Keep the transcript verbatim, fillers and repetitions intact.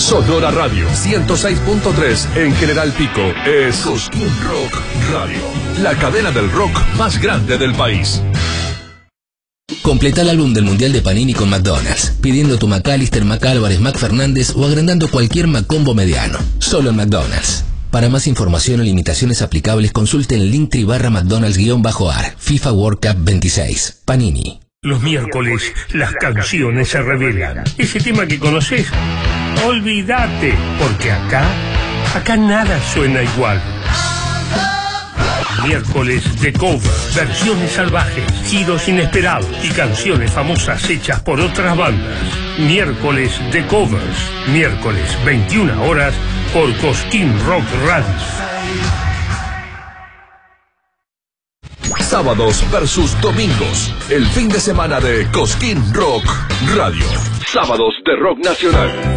Sonora Radio ciento seis punto tres en General Pico es Cosquín Rock Radio, la cadena del rock más grande del país. Completa el álbum del Mundial de Panini con McDonald's, pidiendo tu McAllister, McAlvarez, McFernández o agrandando cualquier McCombo mediano. Solo en McDonald's. Para más información o limitaciones aplicables, consulte el Linktree barra McDonald's-A R, FIFA World Cup veintiséis. Panini. Los miércoles, las canciones se revelan. Ese tema que conoces, olvídate, porque acá, acá nada suena igual. Miércoles de cover, versiones salvajes, giros inesperados y canciones famosas hechas por otras bandas. Miércoles de covers, miércoles veintiuna horas por Cosquín Rock Radio. Sábados versus domingos, el fin de semana de Cosquín Rock Radio. Sábados de rock nacional.